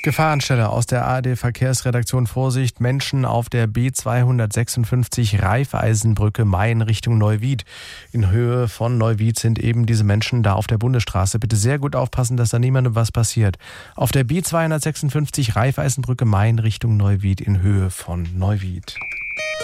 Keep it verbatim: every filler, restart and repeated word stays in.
Gefahrenstelle aus der A R D-Verkehrsredaktion. Vorsicht, Menschen auf der B zweihundertsechsundfünfzig Raiffeisenbrücke Main Richtung Neuwied. In Höhe von Neuwied sind eben diese Menschen da auf der Bundesstraße. Bitte sehr gut aufpassen, dass da niemandem was passiert. Auf der B zweihundertsechsundfünfzig Raiffeisenbrücke Main Richtung Neuwied in Höhe von Neuwied.